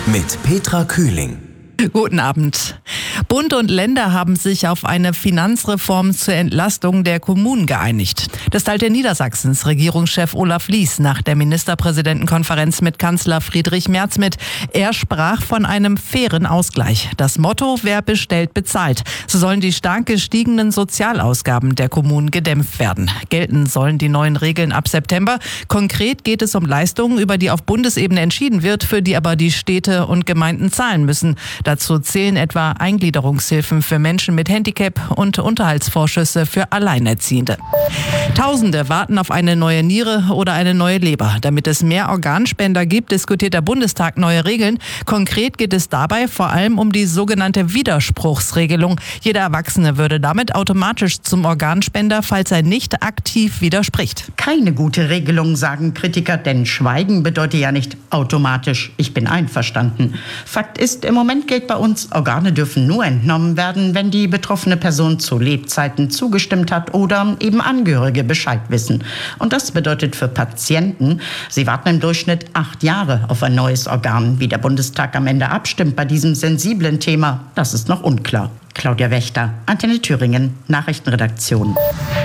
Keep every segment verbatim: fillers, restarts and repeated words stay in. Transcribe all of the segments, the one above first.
mit Petra Kühling. Guten Abend. Bund und Länder haben sich auf eine Finanzreform zur Entlastung der Kommunen geeinigt. Das teilte Niedersachsens Regierungschef Olaf Lies nach der Ministerpräsidentenkonferenz mit Kanzler Friedrich Merz mit. Er sprach von einem fairen Ausgleich. Das Motto: Wer bestellt, bezahlt. So sollen die stark gestiegenen Sozialausgaben der Kommunen gedämpft werden. Gelten sollen die neuen Regeln ab September. Konkret geht es um Leistungen, über die auf Bundesebene entschieden wird, für die aber die Städte und Gemeinden zahlen müssen. Dazu zählen etwa Eingliederungshilfen für Menschen mit Handicap und Unterhaltsvorschüsse für Alleinerziehende. Tausende warten auf eine neue Niere oder eine neue Leber. Damit es mehr Organspender gibt, diskutiert der Bundestag neue Regeln. Konkret geht es dabei vor allem um die sogenannte Widerspruchsregelung. Jeder Erwachsene würde damit automatisch zum Organspender, falls er nicht aktiv widerspricht. Keine gute Regelung, sagen Kritiker, denn Schweigen bedeutet ja nicht automatisch, ich bin einverstanden. Fakt ist, im Moment gilt bei uns, Organe dürfen nur entnommen werden, wenn die betroffene Person zu Lebzeiten zugestimmt hat oder eben Angehörige Bescheid wissen. Und das bedeutet für Patienten, sie warten im Durchschnitt acht Jahre auf ein neues Organ. Wie der Bundestag am Ende abstimmt bei diesem sensiblen Thema, das ist noch unklar. Claudia Wächter, Antenne Thüringen, Nachrichtenredaktion.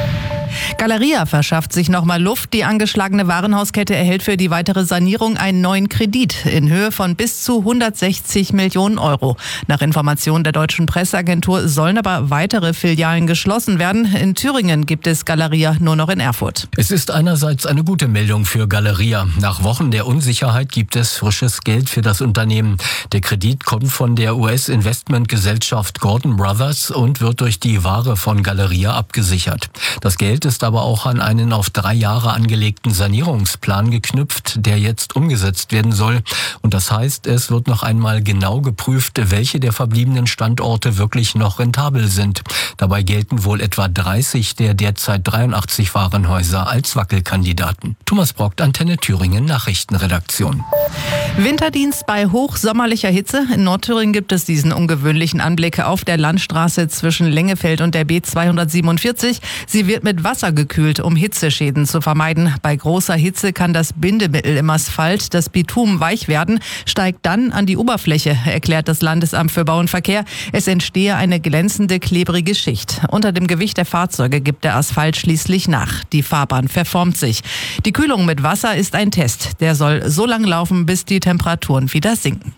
Galeria verschafft sich nochmal Luft. Die angeschlagene Warenhauskette erhält für die weitere Sanierung einen neuen Kredit in Höhe von bis zu hundertsechzig Millionen Euro. Nach Informationen der deutschen Presseagentur sollen aber weitere Filialen geschlossen werden. In Thüringen gibt es Galeria nur noch in Erfurt. Es ist einerseits eine gute Meldung für Galeria. Nach Wochen der Unsicherheit gibt es frisches Geld für das Unternehmen. Der Kredit kommt von der U S-Investmentgesellschaft Gordon Brothers und wird durch die Ware von Galeria abgesichert. Das Geld ist aber auch an einen auf drei Jahre angelegten Sanierungsplan geknüpft, der jetzt umgesetzt werden soll. Und das heißt, es wird noch einmal genau geprüft, welche der verbliebenen Standorte wirklich noch rentabel sind. Dabei gelten wohl etwa dreißig der derzeit dreiundachtzig Warenhäuser als Wackelkandidaten. Thomas Brockt, Antenne Thüringen, Nachrichtenredaktion. Winterdienst bei hochsommerlicher Hitze. In Nordthüringen gibt es diesen ungewöhnlichen Anblick auf der Landstraße zwischen Lengefeld und der B zweihundertsiebenundvierzig. Sie wird mit Wasser gekühlt, um Hitzeschäden zu vermeiden. Bei großer Hitze kann das Bindemittel im Asphalt, das Bitumen, weich werden, steigt dann an die Oberfläche, erklärt das Landesamt für Bau und Verkehr. Es entstehe eine glänzende, klebrige Schicht. Unter dem Gewicht der Fahrzeuge gibt der Asphalt schließlich nach. Die Fahrbahn verformt sich. Die Kühlung mit Wasser ist ein Test. Der soll so lange laufen, bis die Temperaturen wieder sinken.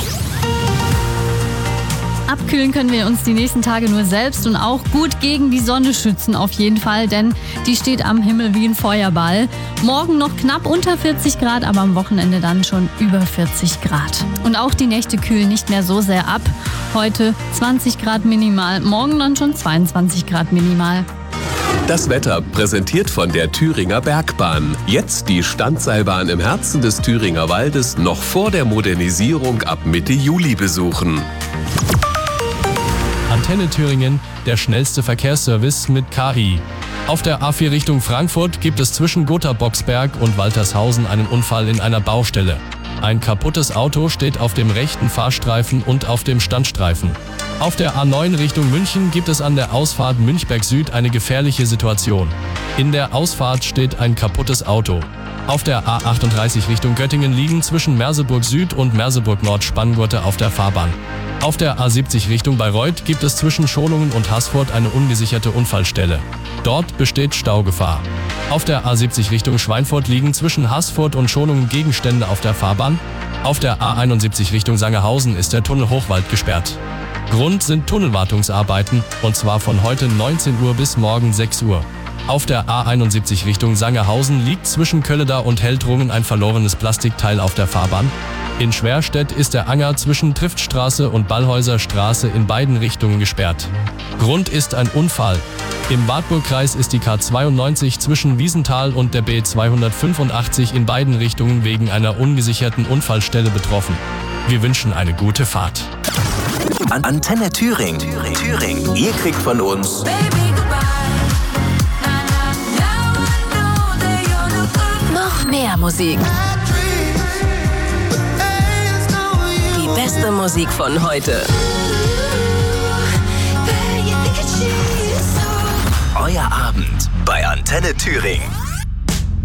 Abkühlen können wir uns die nächsten Tage nur selbst und auch gut gegen die Sonne schützen auf jeden Fall, denn die steht am Himmel wie ein Feuerball. Morgen noch knapp unter vierzig Grad, aber am Wochenende dann schon über vierzig Grad. Und auch die Nächte kühlen nicht mehr so sehr ab. Heute zwanzig Grad minimal, morgen dann schon zweiundzwanzig Grad minimal. Das Wetter präsentiert von der Thüringer Bergbahn. Jetzt die Standseilbahn im Herzen des Thüringer Waldes noch vor der Modernisierung ab Mitte Juli besuchen. Antenne Thüringen, der schnellste Verkehrsservice mit K I. Auf der A vier Richtung Frankfurt gibt es zwischen Gotha-Boxberg und Waltershausen einen Unfall in einer Baustelle. Ein kaputtes Auto steht auf dem rechten Fahrstreifen und auf dem Standstreifen. Auf der A neun Richtung München gibt es an der Ausfahrt Münchberg Süd eine gefährliche Situation. In der Ausfahrt steht ein kaputtes Auto. Auf der A achtunddreißig Richtung Göttingen liegen zwischen Merseburg Süd und Merseburg Nord Spanngurte auf der Fahrbahn. Auf der A siebzig Richtung Bayreuth gibt es zwischen Scholungen und Haßfurt eine ungesicherte Unfallstelle. Dort besteht Staugefahr. Auf der A siebzig Richtung Schweinfurt liegen zwischen Haßfurt und Scholungen Gegenstände auf der Fahrbahn. Auf der A einundsiebzig Richtung Sangerhausen ist der Tunnel Hochwald gesperrt. Grund sind Tunnelwartungsarbeiten, und zwar von heute neunzehn Uhr bis morgen sechs Uhr. Auf der A einundsiebzig Richtung Sangerhausen liegt zwischen Kölleda und Heldrungen ein verlorenes Plastikteil auf der Fahrbahn. In Schwerstedt ist der Anger zwischen Triftstraße und Ballhäuser Straße in beiden Richtungen gesperrt. Grund ist ein Unfall. Im Wartburgkreis ist die K zweiundneunzig zwischen Wiesenthal und der B zweihundertfünfundachtzig in beiden Richtungen wegen einer ungesicherten Unfallstelle betroffen. Wir wünschen eine gute Fahrt. An Antenne Thüringen. Thüringen. Thüringen. Ihr kriegt von uns noch mehr Musik. Die beste Musik von heute. Euer Abend bei Antenne Thüringen.